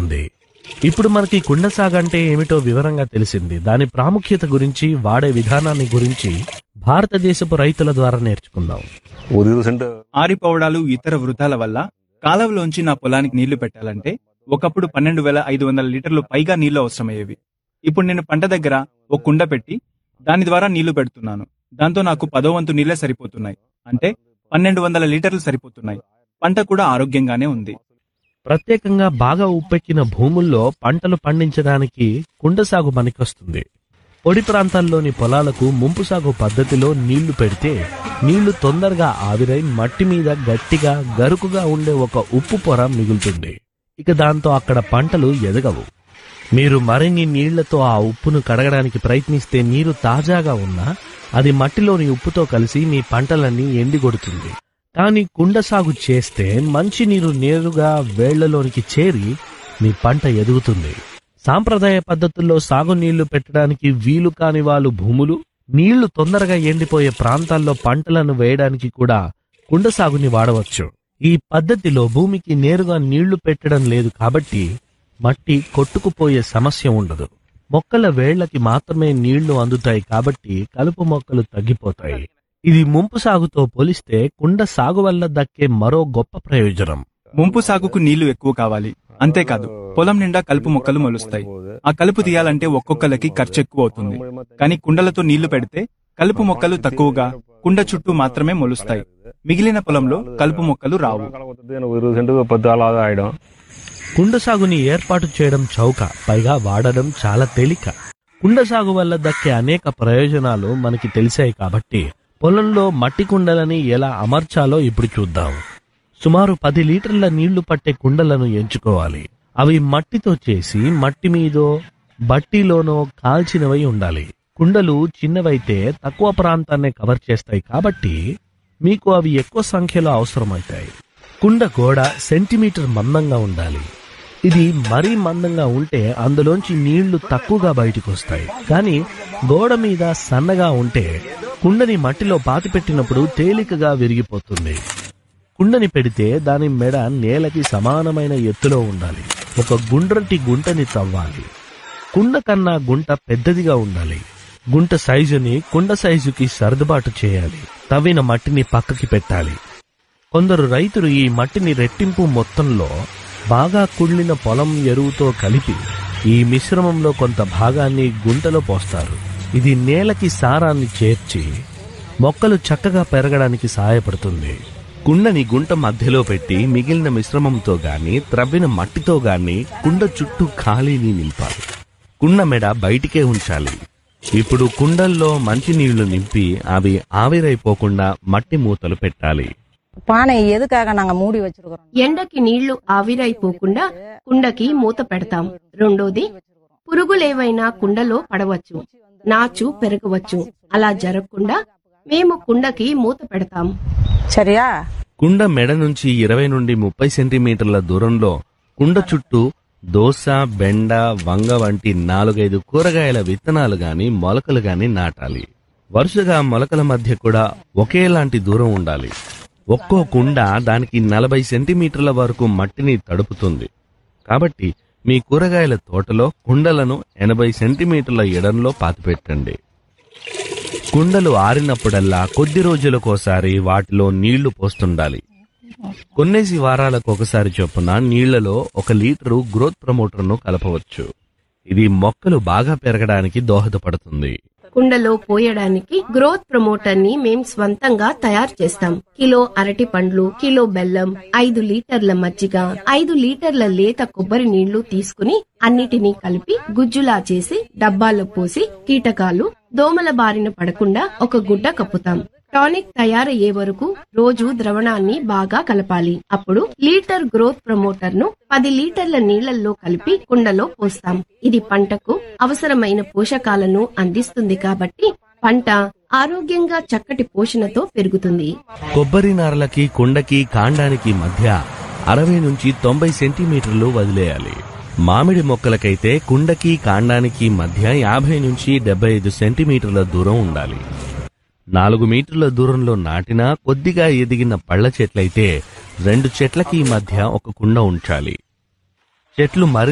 కనిపిస్తుంది. ఇప్పుడు మనకి కుండ సాగు అంటే ఏమిటో వివరంగా తెలిసింది. దాని ప్రాముఖ్యత గురించి, వాడే విధానాన్ని గురించి భారతదేశపు రైతుల ద్వారా నేర్చుకుందాం. ఆరిపోవడాలు ఇతర వృధాల వల్ల కాలువలోంచి నా పొలానికి నీళ్లు పెట్టాలంటే ఒకప్పుడు 12,500 లీటర్లు పైగా నీళ్లు అవసరమయ్యేవి. ఇప్పుడు నేను పంట దగ్గర ఒక కుండ పెట్టి దాని ద్వారా నీళ్లు పెడుతున్నాను. దాంతో నాకు 10వ వంతు నీళ్లే సరిపోతున్నాయి. అంటే 1200 లీటర్లు సరిపోతున్నాయి. పంట కూడా ఆరోగ్యంగానే ఉంది. ప్రత్యేకంగా బాగా ఉప్పెక్కిన భూముల్లో పంటలు పండించడానికి కుండ సాగు పనికొస్తుంది. పొడి ప్రాంతాల్లోని పొలాలకు ముంపు సాగు పద్ధతిలో నీళ్లు పెడితే నీళ్లు తొందరగా ఆవిరై మట్టి మీద గట్టిగా గరుకుగా ఉండే ఒక ఉప్పు పొర మిగులుతుంది. ఇక దాంతో అక్కడ పంటలు ఎదగవు. మీరు మరిన్ని నీళ్లతో ఆ ఉప్పును కడగడానికి ప్రయత్నిస్తే నీరు తాజాగా ఉన్నా అది మట్టిలోని ఉప్పుతో కలిసి మీ పంటలన్నీ ఎండిగొడుతుంది. కానీ కుండ సాగు చేస్తే మంచి నీరు నేరుగా వేళ్లలోనికి చేరి మీ పంట ఎదుగుతుంది. సాంప్రదాయ పద్ధతుల్లో సాగునీళ్లు పెట్టడానికి వీలు కాని వాళ్ళు భూములు, నీళ్లు తొందరగా ఎండిపోయే ప్రాంతాల్లో పంటలను వేయడానికి కూడా కుండ సాగుని వాడవచ్చు. ఈ పద్ధతిలో భూమికి నేరుగా నీళ్లు పెట్టడం లేదు కాబట్టి మట్టి కొట్టుకుపోయే సమస్య ఉండదు. మొక్కల వేళ్లకి మాత్రమే నీళ్లు అందుతాయి కాబట్టి కలుపు మొక్కలు తగ్గిపోతాయి. ఇది ముంపు సాగుతో పోలిస్తే కుండ సాగు వల్ల దక్కే మరో గొప్ప ప్రయోజనం. ముంపు సాగుకు నీళ్లు ఎక్కువ కావాలి. అంతేకాదు, పొలం నిండా కలుపు మొక్కలు మొలుస్తాయి. ఆ కలుపు తీయాలంటే ఒక్కొక్కలకి ఖర్చు ఎక్కువ అవుతుంది. కానీ కుండలతో నీళ్లు పెడితే కలుపు మొక్కలు తక్కువగా కుండ చుట్టూ మాత్రమే మొలుస్తాయి. మిగిలిన పొలంలో కలుపు మొక్కలు రావు. కుండ సాగుని ఏర్పాటు చేయడం చౌక, పైగా వాడడం చాలా తేలిక. కుండ సాగు వల్ల దక్కే అనేక ప్రయోజనాలు మనకి తెలిసాయి కాబట్టి పొలంలో మట్టి కుండలని ఎలా అమర్చాలో ఇప్పుడు చూద్దాం. సుమారు 10 లీటర్ల నీళ్లు పట్టే కుండలను ఎంచుకోవాలి. అవి మట్టితో చేసి మట్టి మీదో బట్టిలోనో కాల్చినవై ఉండాలి. కుండలు చిన్నవైతే తక్కువ ప్రాంతాన్నే కవర్ చేస్తాయి కాబట్టి మీకు అవి ఎక్కువ సంఖ్యలో అవసరమవుతాయి. కుండ గోడ సెంటీమీటర్ మందంగా ఉండాలి. ఇది మరీ మందంగా ఉంటే అందులోంచి నీళ్లు తక్కువగా బయటకు వస్తాయి. కానీ గోడ మీద సన్నగా ఉంటే కుండని మట్టిలో పాతిపెట్టినప్పుడు తేలికగా విరిగిపోతుంది. కుండని పెడితే దాని మెడ నేలకి సమానమైన ఎత్తులో ఉండాలి. ఒక గుండ్రటి గుంటని తవ్వాలి. కుండ కన్నా గుంట పెద్దదిగా ఉండాలి. గుంట సైజుని కుండ సైజుకి సర్దుబాటు చేయాలి. తవ్విన మట్టిని పక్కకి పెట్టాలి. కొందరు రైతులు ఈ మట్టిని రెట్టింపు మొత్తంలో బాగా కుళ్ళిన పొలం ఎరువుతో కలిపి ఈ మిశ్రమంలో కొంత భాగాన్ని గుంటలో పోస్తారు. ఇది నేలకి సారాన్ని చేర్చి మొక్కలు చక్కగా పెరగడానికి సహాయపడుతుంది. కుండని గుంట మధ్యలో పెట్టి మిగిలిన మిశ్రమంతో గాని త్రవ్విన మట్టితో గాని కుండ చుట్టూ ఖాళీని నింపాలి. కుండ మెడ బయటికే ఉంచాలి. ఇప్పుడు కుండల్లో మంచినీళ్లు నింపి అవి ఆవిరైపోకుండా మట్టి మూతలు పెట్టాలి. பானை எதுக்காக நாங்க மூடி வச்சிருக்கோம்? ఎండకి నీళ్లు ఆవిరైపోకుండా కుండకి మూత పెడతాం. రెండోది, పురుగులేవైనా కుండలో పడవచ్చు, నాచు పెరగవచ్చు. అలా జరగకుండా మేము కుండకి మూత పెడతాం. சரியா? కుండ మెడ నుంచి 20 నుండి 30 సెంటీమీటర్ల దూరంలో కుండ చుట్టూ దోస, బెండ, వంగ వంటి 4-5 కూరగాయల విత్తనాలు గాని మొలకలు గాని నాటాలి. వరుసగా మొలకల మధ్య కూడా ఒకేలాంటి దూరం ఉండాలి. ఒక్కో కుండ దానికి 40 సెంటీమీటర్ల వరకు మట్టిని తడుపుతుంది. కాబట్టి మీ కూరగాయల తోటలో కుండలను 80 సెంటీమీటర్ల ఎడంలో పాతిపెట్టండి. కుండలు ఆరినప్పుడల్లా కొద్ది రోజులకోసారి వాటిలో నీళ్లు పోస్తుండాలి. కొన్నేసి వారాలకు ఒకసారి చొప్పున నీళ్లలో 1 లీటరు గ్రోత్ ప్రమోటర్ను కలపవచ్చు. ఇది మొక్కలు బాగా పెరగడానికి దోహదపడుతుంది. కుండలో పోయడానికి గ్రోత్ ప్రమోటర్ ని మేం స్వంతంగా తయారు చేస్తాం. కిలో అరటి పండ్లు, కిలో బెల్లం, 5 లీటర్ల మజ్జిగ, 5 లీటర్ల లేత కొబ్బరి నీళ్లు తీసుకుని అన్నిటినీ కలిపి గుజ్జులా చేసి డబ్బాలో పోసి కీటకాలు, దోమల బారిన పడకుండా ఒక గుడ్డ కప్పుతాం. టానిక్ తయారయ్యే వరకు రోజు ద్రవణాన్ని బాగా కలపాలి. అప్పుడు లీటర్ గ్రోత్ ప్రమోటర్ ను 10 లీటర్ల నీళ్లలో కలిపి కుండలో పోస్తాం. ఇది పంటకు అవసరమైన పోషకాలను అందిస్తుంది కాబట్టి పంట ఆరోగ్యంగా చక్కటి పోషణతో పెరుగుతుంది. కొబ్బరి నారలకి కుండకి కాండానికి మధ్య 60 నుంచి 90 సెంటీమీటర్లు వదిలేయాలి. మామిడి మొక్కలకైతే కుండకి కాండానికి మధ్య 50 నుంచి 75 సెంటీమీటర్ల దూరం ఉండాలి. 4 మీటర్ల దూరంలో నాటినా కొద్దిగా ఎదిగిన పళ్ల చెట్లయితే 2 చెట్లకి మధ్య ఒక కుండ ఉంచాలి. చెట్లు